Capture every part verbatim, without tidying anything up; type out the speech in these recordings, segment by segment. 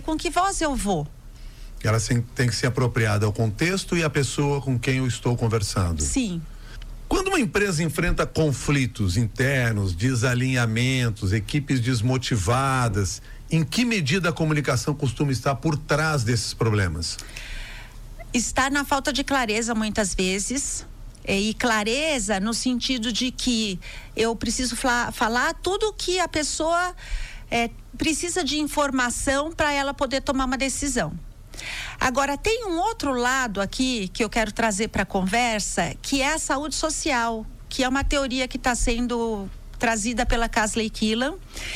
com que voz eu vou. Ela tem que ser apropriada ao contexto e à pessoa com quem eu estou conversando. Sim. Quando uma empresa enfrenta conflitos internos, desalinhamentos, equipes desmotivadas, em que medida a comunicação costuma estar por trás desses problemas? Está na falta de clareza muitas vezes, e clareza no sentido de que eu preciso falar, falar tudo que a pessoa é, precisa de informação para ela poder tomar uma decisão. Agora, tem um outro lado aqui que eu quero trazer para a conversa, que é a saúde social, que é uma teoria que está sendo trazida pela Casley Killam,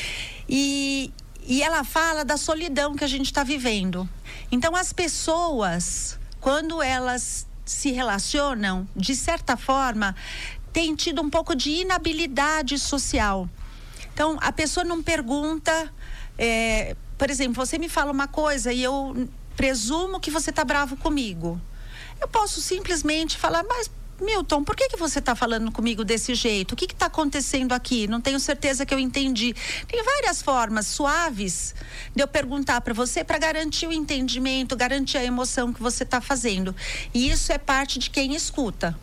e, e ela fala da solidão que a gente está vivendo. Então, as pessoas, quando elas se relacionam, de certa forma, têm tido um pouco de inabilidade social. Então, a pessoa não pergunta, é, por exemplo, você me fala uma coisa e eu presumo que você está bravo comigo. Eu posso simplesmente falar, mas Milton, por que que você está falando comigo desse jeito? O que que está acontecendo aqui? Não tenho certeza que eu entendi. Tem várias formas suaves de eu perguntar para você para garantir o entendimento, garantir a emoção que você está fazendo. E isso é parte de quem escuta.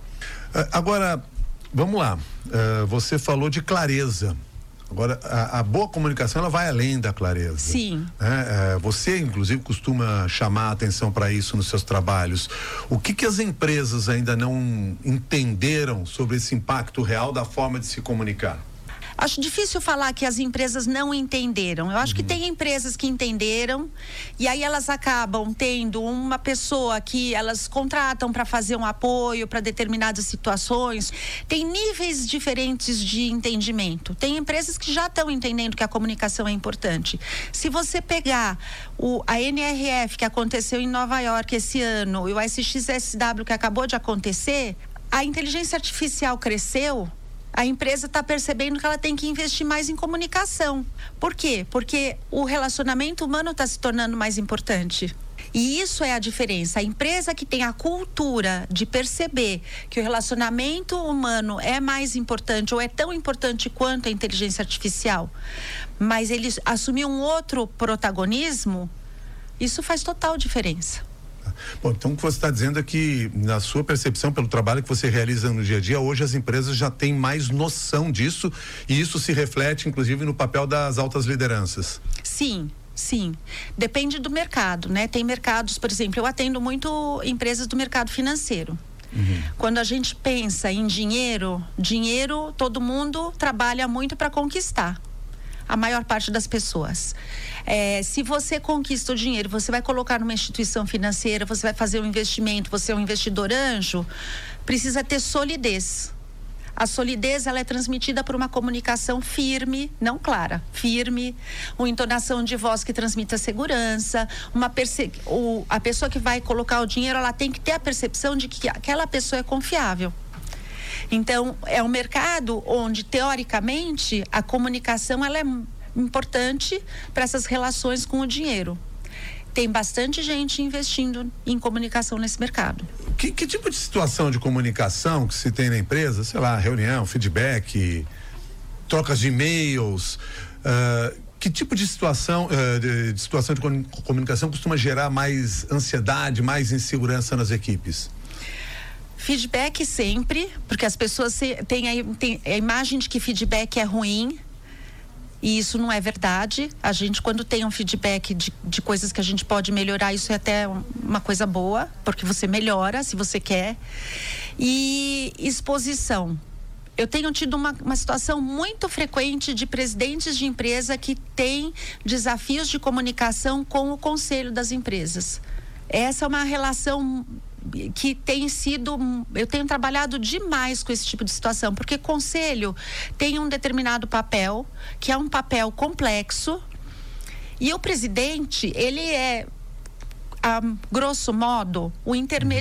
Agora, vamos lá. Uh, você falou de clareza. Agora, a, a boa comunicação, ela vai além da clareza. Sim. Né? É, você, inclusive, costuma chamar a atenção para isso nos seus trabalhos. O que que as empresas ainda não entenderam sobre esse impacto real da forma de se comunicar? Acho difícil falar que as empresas não entenderam. Eu acho uhum. que tem empresas que entenderam e aí elas acabam tendo uma pessoa que elas contratam para fazer um apoio para determinadas situações. Tem níveis diferentes de entendimento. Tem empresas que já estão entendendo que a comunicação é importante. Se você pegar o, a N R F que aconteceu em Nova York esse ano e o S X S W que acabou de acontecer, a inteligência artificial cresceu. A empresa está percebendo que ela tem que investir mais em comunicação. Por quê? Porque o relacionamento humano está se tornando mais importante. E isso é a diferença. A empresa que tem a cultura de perceber que o relacionamento humano é mais importante ou é tão importante quanto a inteligência artificial, mas ele assumiu um outro protagonismo, isso faz total diferença. Bom, então o que você está dizendo é que, na sua percepção, pelo trabalho que você realiza no dia a dia, hoje as empresas já têm mais noção disso e isso se reflete, inclusive, no papel das altas lideranças. Sim, sim. Depende do mercado, né? Tem mercados, por exemplo, eu atendo muito empresas do mercado financeiro. Uhum. Quando a gente pensa em dinheiro, dinheiro todo mundo trabalha muito para conquistar. A maior parte das pessoas. É, se você conquista o dinheiro, você vai colocar numa instituição financeira, você vai fazer um investimento, você é um investidor anjo, precisa ter solidez. A solidez, ela é transmitida por uma comunicação firme, não clara, firme, uma entonação de voz que transmita segurança, uma perce... o, a pessoa que vai colocar o dinheiro, ela tem que ter a percepção de que aquela pessoa é confiável. Então, é um mercado onde, teoricamente, a comunicação ela é importante para essas relações com o dinheiro. Tem bastante gente investindo em comunicação nesse mercado. Que, que tipo de situação de comunicação que se tem na empresa? Sei lá, reunião, feedback, trocas de e-mails. Uh, que tipo de situação, uh, de, de situação de comunicação costuma gerar mais ansiedade, mais insegurança nas equipes? Feedback sempre, porque as pessoas têm a, têm a imagem de que feedback é ruim e isso não é verdade. A gente, quando tem um feedback de, de coisas que a gente pode melhorar, isso é até uma coisa boa, porque você melhora se você quer. E exposição. Eu tenho tido uma, uma situação muito frequente de presidentes de empresa que têm desafios de comunicação com o conselho das empresas. Essa é uma relação que tem sido, eu tenho trabalhado demais com esse tipo de situação, porque conselho tem um determinado papel, que é um papel complexo, e o presidente, ele é, a grosso modo, o intermediário